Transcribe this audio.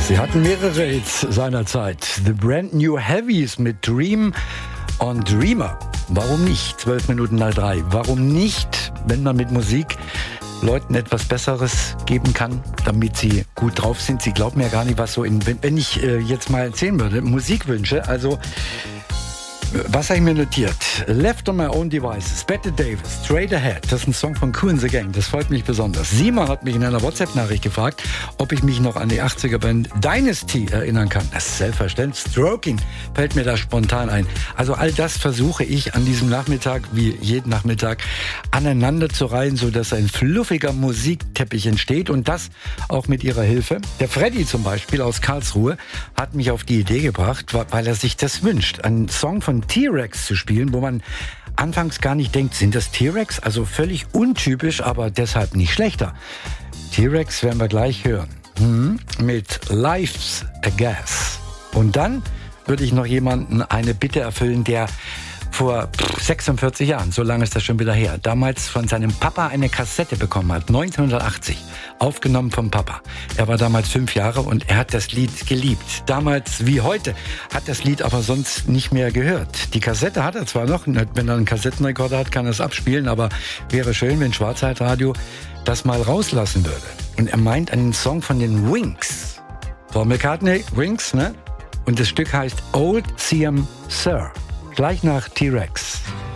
Sie hatten mehrere Hits seinerzeit. The Brand New Heavies mit Dream on Dreamer. Warum nicht? 12 Minuten nach 3. Warum nicht, wenn man mit Musik Leuten etwas Besseres geben kann, damit sie gut drauf sind? Sie glauben ja gar nicht, was so wenn ich jetzt mal erzählen würde, Musikwünsche, also was habe ich mir notiert? Left on My Own Devices, Bette Davis, Straight Ahead. Das ist ein Song von Kool and the Gang. Das freut mich besonders. Simon hat mich in einer WhatsApp-Nachricht gefragt, ob ich mich noch an die 80er-Band Dynasty erinnern kann. Das ist selbstverständlich. Stroking fällt mir da spontan ein. Also all das versuche ich an diesem Nachmittag, wie jeden Nachmittag, aneinander zu reihen, sodass ein fluffiger Musikteppich entsteht. Und das auch mit Ihrer Hilfe. Der Freddy zum Beispiel aus Karlsruhe hat mich auf die Idee gebracht, weil er sich das wünscht. Einen Song von T-Rex zu spielen, wo man anfangs gar nicht denkt, sind das T-Rex? Also völlig untypisch, aber deshalb nicht schlechter. T-Rex werden wir gleich hören. Mit Life's a Gas. Und dann würde ich noch jemanden eine Bitte erfüllen, der vor 46 Jahren, so lange ist das schon wieder her, damals von seinem Papa eine Kassette bekommen hat, 1980, aufgenommen vom Papa. Er war damals 5 Jahre und er hat das Lied geliebt. Damals wie heute, hat das Lied aber sonst nicht mehr gehört. Die Kassette hat er zwar noch, wenn er einen Kassettenrekorder hat, kann er es abspielen, aber wäre schön, wenn Schwarzwaldradio das mal rauslassen würde. Und er meint einen Song von den Wings. Paul McCartney, Wings, ne? Und das Stück heißt Old CM Sir. Gleich nach T-Rex.